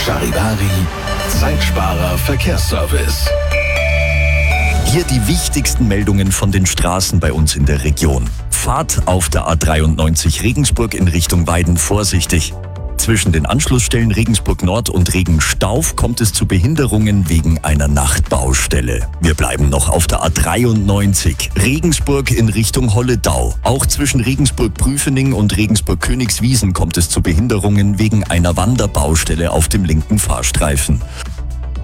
Charivari, Zeitsparer Verkehrsservice. Hier die wichtigsten Meldungen von den Straßen bei uns in der Region. Fahrt auf der A93 Regensburg in Richtung Weiden vorsichtig. Zwischen den Anschlussstellen Regensburg Nord und Regenstauf kommt es zu Behinderungen wegen einer Nachtbaustelle. Wir bleiben noch auf der A93 Regensburg in Richtung Holledau. Auch zwischen Regensburg-Prüfening und Regensburg-Königswiesen kommt es zu Behinderungen wegen einer Wanderbaustelle auf dem linken Fahrstreifen.